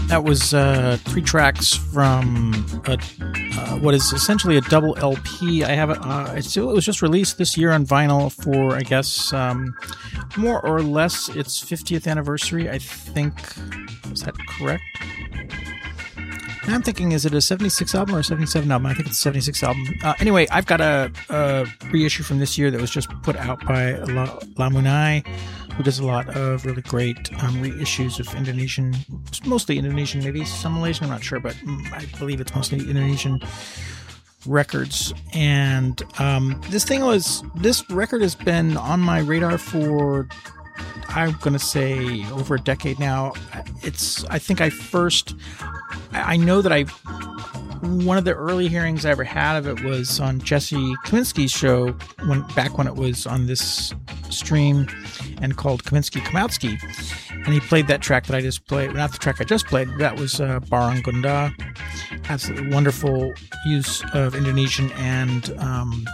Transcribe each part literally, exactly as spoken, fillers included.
That was uh, three tracks from a, uh, what is essentially a double L P. I have it. Uh, it's, it was just released this year on vinyl for, I guess, um, more or less its fiftieth anniversary. I think. Is that correct? I'm thinking, is it a seventy-six album or a seventy-seven album? I think it's a seventy-six album. Uh, anyway, I've got a, a reissue from this year that was just put out by La, La Munai, who does a lot of really great um, reissues of Indonesian, mostly Indonesian, maybe some Malaysian, I'm not sure, but I believe it's mostly Indonesian records. And um, this thing was, this record has been on my radar for, I'm going to say, over a decade now. It's, I think I first, I know that I, one of the early hearings I ever had of it was on Jesse Kaminsky's show, when back when it was on this stream and called Kaminsky Kamowski. And he played that track that I just played, not the track I just played, that was uh, Barang Gunda. Absolutely wonderful use of Indonesian and um,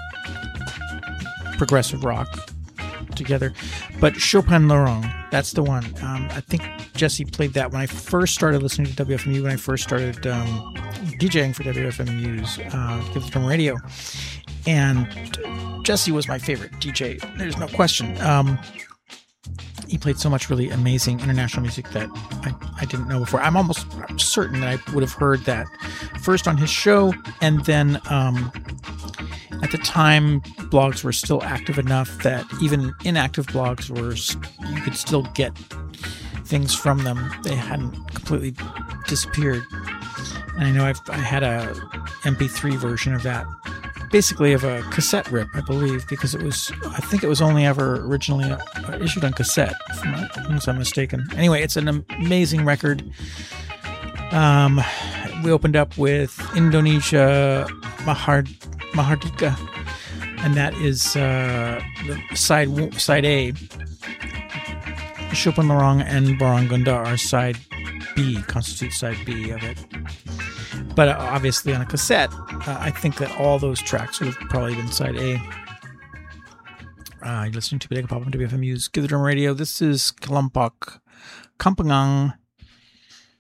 progressive rock together. But Chopin Lorong, that's the one. Um, I think Jesse played that when I first started listening to W F M U, when I first started um, DJing for W F M U's uh, Give the Drum Radio. And Jesse was my favorite D J. There's no question. Um, he played so much really amazing international music that I, I didn't know before. I'm almost certain that I would have heard that first on his show, and then um, at the time, blogs were still active enough that even inactive blogs were, you could still get things from them. They hadn't completely disappeared. And I know I've, I had a M P three version of that, basically of a cassette rip, I believe, because it was, I think it was only ever originally uh, issued on cassette, unless I'm mistaken. Anyway, it's an amazing record. Um, we opened up with Indonesia Mahard, Mahardika, and that is uh, the side side A. Chopin Lorong and Barang Gunda are side B, constitute side B of it. But uh, obviously on a cassette, uh, I think that all those tracks would have probably been side A. Uh, you're listening to Bodega Pop on W F M U's Give the Drum Radio. This is Kelompok Kampengang